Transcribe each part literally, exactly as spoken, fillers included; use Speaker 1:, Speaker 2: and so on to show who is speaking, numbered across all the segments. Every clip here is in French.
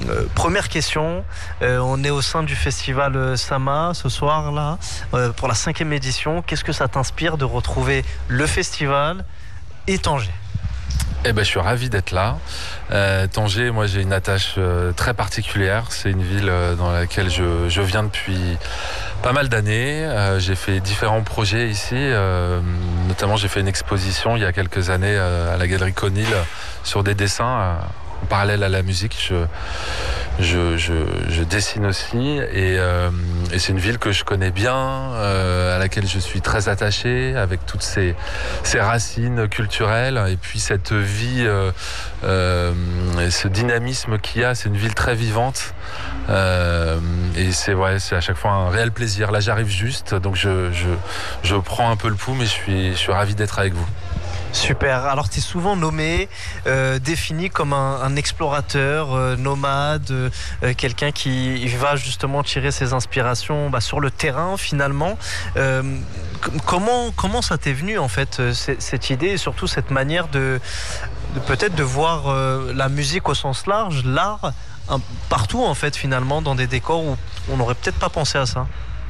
Speaker 1: Euh, première question, euh, on est au sein du festival euh, Sama ce soir là euh, pour la cinquième édition. Qu'est-ce que ça t'inspire de retrouver le festival et Tanger?
Speaker 2: Eh ben, je suis ravi d'être là. Euh, Tanger, moi, j'ai une attache euh, très particulière. C'est une ville euh, dans laquelle je, je viens depuis pas mal d'années. Euh, j'ai fait différents projets ici. Euh, notamment, j'ai fait une exposition il y a quelques années euh, à la Galerie Conil sur des dessins euh, en parallèle à la musique. Je, je, je, je dessine aussi et, euh, et c'est une ville que je connais bien, euh, à laquelle je suis très attaché, avec toutes ses, ses racines culturelles et puis cette vie, euh, euh, et ce dynamisme qu'il y a. C'est une ville très vivante euh, et c'est ouais, c'est à chaque fois un réel plaisir. Là, j'arrive juste, donc je, je, je prends un peu le pouls, mais je suis, je suis ravi d'être avec vous.
Speaker 1: Super. Alors, tu es souvent nommé, euh, défini comme un, un explorateur, euh, nomade, euh, quelqu'un qui va justement tirer ses inspirations bah, sur le terrain finalement. Euh, comment, comment ça t'est venu en fait, cette idée et surtout cette manière de, de peut-être de voir euh, la musique au sens large, l'art, un, partout en fait finalement, dans des décors où on n'aurait peut-être pas pensé à ça?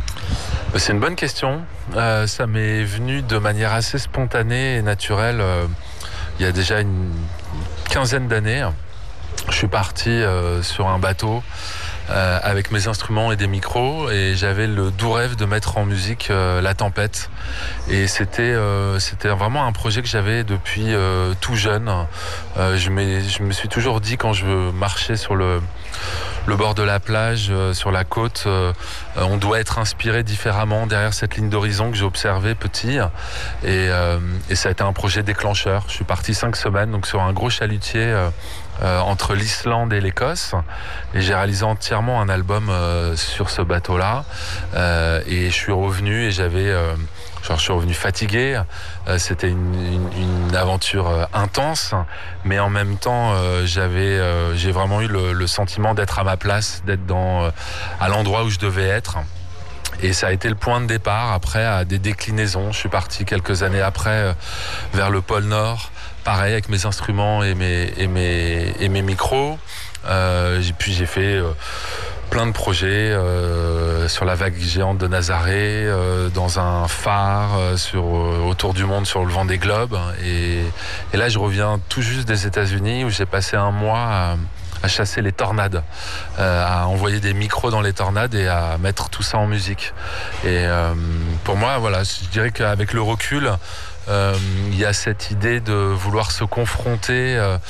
Speaker 2: C'est une bonne question. Euh, ça m'est venu de manière assez spontanée et naturelle euh, il y a déjà une quinzaine d'années. Je suis parti euh, sur un bateau euh, avec mes instruments et des micros et j'avais le doux rêve de mettre en musique euh, la tempête. Et c'était euh, c'était vraiment un projet que j'avais depuis euh, tout jeune. Euh, je, je me suis toujours dit, quand je marchais sur le le bord de la plage, euh, sur la côte, euh, on doit être inspiré différemment derrière cette ligne d'horizon que j'ai observée petit. Et, euh, et ça a été un projet déclencheur. Je suis parti cinq semaines donc sur un gros chalutier euh, euh, entre l'Islande et l'Écosse. Et j'ai réalisé entièrement un album euh, sur ce bateau-là. Euh, et je suis revenu et j'avais... Euh, Genre, je suis revenu fatigué, euh, c'était une, une, une aventure euh, intense, mais en même temps, euh, j'avais, euh, j'ai vraiment eu le, le sentiment d'être à ma place, d'être dans, euh, à l'endroit où je devais être. Et ça a été le point de départ après à des déclinaisons. Je suis parti quelques années après euh, vers le pôle Nord, pareil avec mes instruments et mes, et mes, et mes micros. Euh, et puis j'ai fait... Euh, plein de projets euh, sur la vague géante de Nazaré, euh, dans un phare euh, sur, euh, autour du monde sur le Vendée Globe. Et, et là, je reviens tout juste des États-Unis où j'ai passé un mois à, à chasser les tornades, euh, à envoyer des micros dans les tornades et à mettre tout ça en musique. Et euh, pour moi, voilà, je dirais qu'avec le recul, Euh, il y a cette idée de vouloir se confronter euh,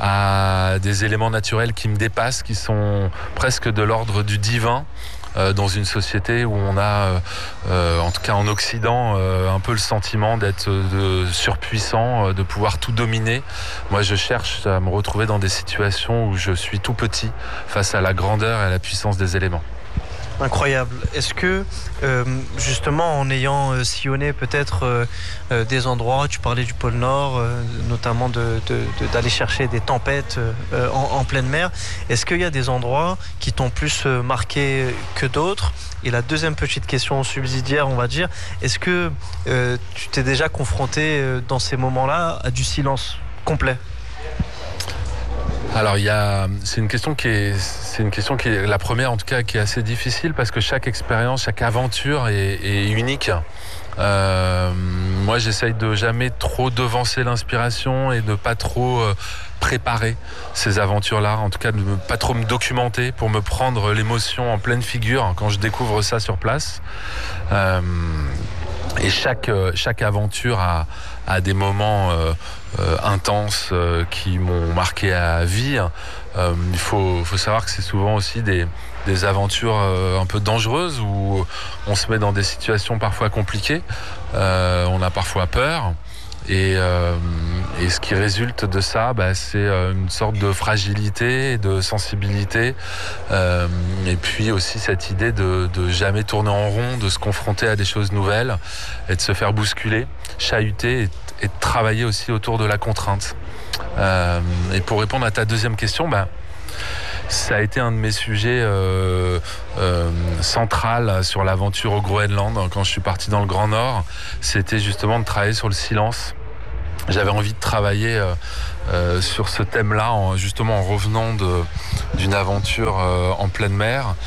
Speaker 2: à des éléments naturels qui me dépassent, qui sont presque de l'ordre du divin, euh, dans une société où on a, euh, en tout cas en Occident, euh, un peu le sentiment d'être de surpuissant, de pouvoir tout dominer. Moi, je cherche à me retrouver dans des situations où je suis tout petit face à la grandeur et à la puissance des éléments.
Speaker 1: Incroyable. Est-ce que, euh, justement, en ayant euh, sillonné peut-être euh, euh, des endroits, tu parlais du pôle Nord, euh, notamment de, de, de, d'aller chercher des tempêtes euh, en, en pleine mer, est-ce qu'il y a des endroits qui t'ont plus euh, marqué que d'autres? Et la deuxième petite question subsidiaire, on va dire, est-ce que euh, tu t'es déjà confronté euh, dans ces moments-là à du silence complet?
Speaker 2: Alors, il y a, c'est une question qui est, c'est une question qui est la première en tout cas, qui est assez difficile parce que chaque expérience, chaque aventure est, est unique. Euh, moi, j'essaye de jamais trop devancer l'inspiration et de pas trop euh, préparer ces aventures-là. En tout cas, de ne pas trop me documenter pour me prendre l'émotion en pleine figure quand je découvre ça sur place. Euh, et chaque chaque aventure a à des moments euh, euh, intenses euh, qui m'ont marqué à vie. Euh, il faut, faut savoir que c'est souvent aussi des, des aventures euh, un peu dangereuses où on se met dans des situations parfois compliquées. Euh, on a parfois peur. Et, euh, et ce qui résulte de ça, bah, c'est une sorte de fragilité et de sensibilité. Euh, et puis aussi cette idée de, de jamais tourner en rond, de se confronter à des choses nouvelles et de se faire bousculer, chahuter et, et de travailler aussi autour de la contrainte. Euh, et pour répondre à ta deuxième question, bah, ça a été un de mes sujets euh, euh, central sur l'aventure au Groenland. Quand je suis parti dans le Grand Nord, c'était justement de travailler sur le silence. J'avais envie de travailler euh, euh, sur ce thème-là, en, justement en revenant de, d'une aventure euh, en pleine mer.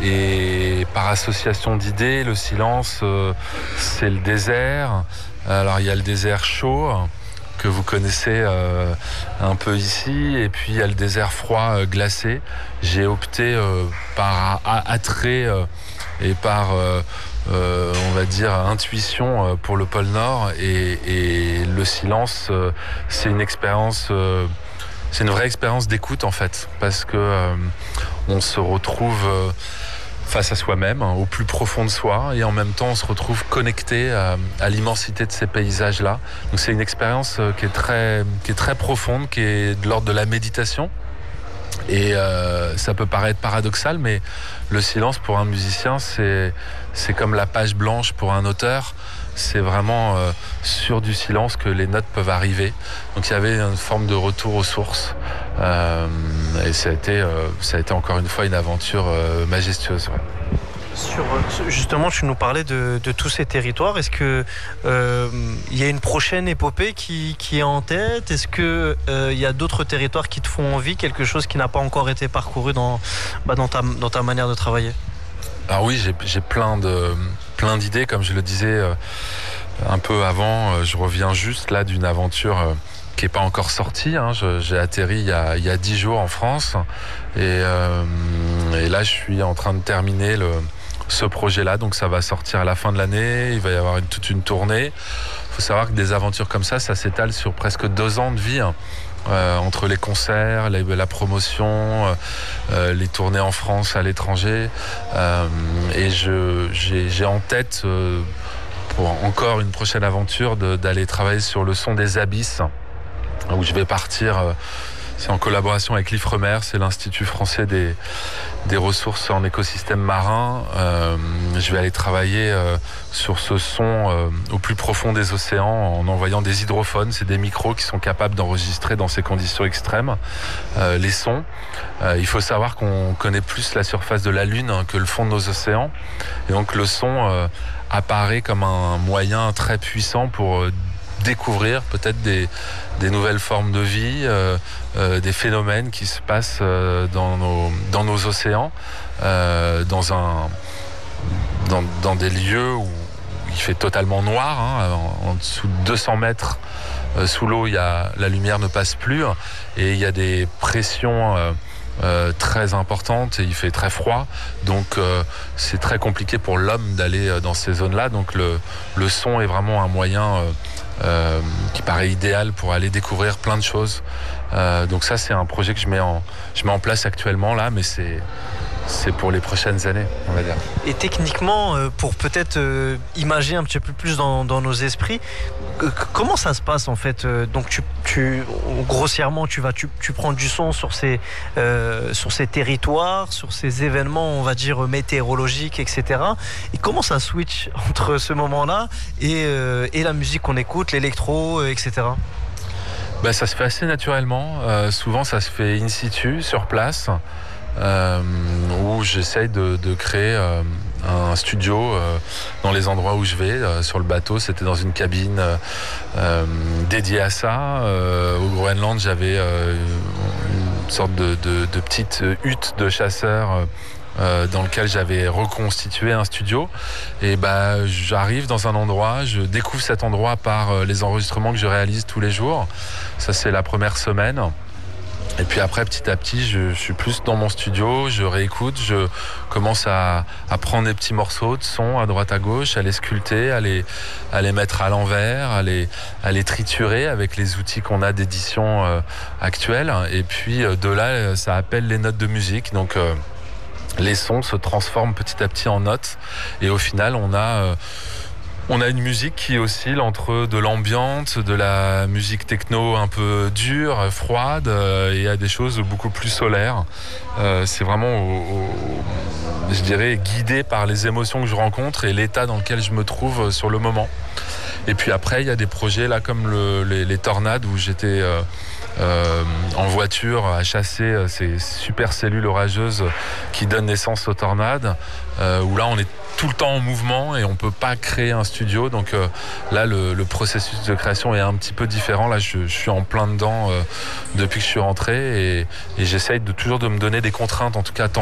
Speaker 2: Et par association d'idées, le silence, euh, c'est le désert. Alors il y a le désert chaud que vous connaissez euh, un peu ici, et puis il y a le désert froid euh, glacé. J'ai opté euh, par attrait euh, et par, euh, euh, on va dire, intuition euh, pour le pôle Nord, et, et le silence, euh, c'est une expérience, euh, c'est une vraie expérience d'écoute en fait, parce que euh, on se retrouve euh, face à soi-même, hein, au plus profond de soi, et en même temps on se retrouve connecté à, à l'immensité de ces paysages-là. Donc c'est une expérience qui est très, qui est très profonde, qui est de l'ordre de la méditation. Et euh, ça peut paraître paradoxal, mais le silence pour un musicien, c'est, c'est comme la page blanche pour un auteur. C'est vraiment euh, sur du silence que les notes peuvent arriver. Donc il y avait une forme de retour aux sources. Euh, et ça a, été, euh, ça a été encore une fois une aventure euh, majestueuse. Ouais.
Speaker 1: Sur, justement, tu nous parlais de, de tous ces territoires. Est-ce qu'il euh, y a une prochaine épopée qui, qui est en tête? Est-ce qu'il euh, y a d'autres territoires qui te font envie? Quelque chose qui n'a pas encore été parcouru dans, bah, dans, ta, dans ta manière de travailler?
Speaker 2: Alors oui, j'ai, j'ai plein, de, plein d'idées. Comme je le disais euh, un peu avant, euh, je reviens juste là d'une aventure euh, qui n'est pas encore sortie. Hein. Je, j'ai atterri il y a, il y a dix jours en France. Et, euh, et là, je suis en train de terminer le... ce projet-là, donc ça va sortir à la fin de l'année, il va y avoir une, toute une tournée. Il faut savoir que des aventures comme ça, ça s'étale sur presque deux ans de vie, hein. euh, entre les concerts, les, la promotion, euh, les tournées en France, à l'étranger. Euh, et je, j'ai, j'ai en tête, euh, pour encore une prochaine aventure, de, d'aller travailler sur le son des abysses, où je vais partir... Euh, C'est en collaboration avec l'Ifremer, c'est l'Institut français des, des ressources en écosystème marin. Euh, je vais aller travailler euh, sur ce son euh, au plus profond des océans en envoyant des hydrophones. C'est des micros qui sont capables d'enregistrer dans ces conditions extrêmes euh, les sons. Euh, il faut savoir qu'on connaît plus la surface de la Lune hein, que le fond de nos océans. Et donc le son euh, apparaît comme un moyen très puissant pour... Euh, découvrir peut-être des, des nouvelles formes de vie, euh, euh, des phénomènes qui se passent euh, dans, nos, dans nos océans, euh, dans, un, dans, dans des lieux où il fait totalement noir, hein, en, en dessous de deux cents mètres euh, sous l'eau, il y a, la lumière ne passe plus, et il y a des pressions euh, euh, très importantes, et il fait très froid, donc euh, c'est très compliqué pour l'homme d'aller dans ces zones-là, donc le, le son est vraiment un moyen... Euh, Euh, qui paraît idéal pour aller découvrir plein de choses. Euh, donc ça, c'est un projet que je mets en, je mets en place actuellement là, mais c'est, c'est pour les prochaines années, on va dire.
Speaker 1: Et techniquement, euh, pour peut-être euh, imager un petit peu plus dans, dans nos esprits, euh, comment ça se passe en fait? euh, Donc tu, tu, grossièrement, tu vas, tu, tu prends du son sur ces, euh, sur ces territoires, sur ces événements, on va dire météorologiques, et cetera. Et comment ça switch entre ce moment-là et, euh, et la musique qu'on écoute, l'électro, euh, et cetera.
Speaker 2: Ben, ça se fait assez naturellement. Euh, souvent, ça se fait in situ, sur place. Euh, où j'essaye de, de créer euh, un studio euh, dans les endroits où je vais. Euh, sur le bateau, c'était dans une cabine euh, euh, dédiée à ça. Euh, au Groenland, j'avais euh, une sorte de, de, de petite hutte de chasseurs euh, dans lequel j'avais reconstitué un studio. Et bah, j'arrive dans un endroit, je découvre cet endroit par les enregistrements que je réalise tous les jours. Ça, c'est la première semaine. Et puis après, petit à petit, je, je suis plus dans mon studio, je réécoute, je commence à, à prendre des petits morceaux de son à droite à gauche, à les sculpter, à les, à les mettre à l'envers, à les, à les triturer avec les outils qu'on a d'édition euh, actuels. Et puis euh, de là, ça appelle les notes de musique. Donc euh, les sons se transforment petit à petit en notes. Et au final, on a... Euh, On a une musique qui oscille entre de l'ambiante, de la musique techno un peu dure, froide, euh, et à des choses beaucoup plus solaires. Euh, c'est vraiment, au, au, je dirais, guidé par les émotions que je rencontre et l'état dans lequel je me trouve sur le moment. Et puis après, il y a des projets là comme le, les, les tornades où j'étais euh, euh, en voiture à chasser ces super cellules orageuses qui donnent naissance aux tornades, euh, où là on est tout le temps en mouvement et on peut pas créer un studio. Donc euh, là le, le processus de création est un petit peu différent. Là je, je suis en plein dedans euh, depuis que je suis rentré et, et j'essaye de toujours de me donner des contraintes, en tout cas